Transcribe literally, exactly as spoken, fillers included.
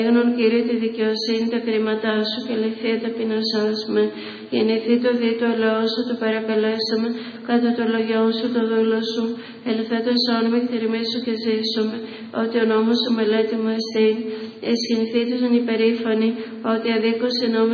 Έγνον Κύριε τη δικαιοσύνη τα κρίματά σου και ελευθεία ταπεινωσάσουμε. Γεννηθεί το δι το λαό σου το παρακαλέσαμε, κάτω το λογιόν σου το δούλο σου. Ελθέτω όνομα και τηρημίσου και ζήσουμε, ότι ο νόμος σου μελέτη μου εστίν. Εσχυνθήτως εν υπερήφανη, ότι αδίκως νόμος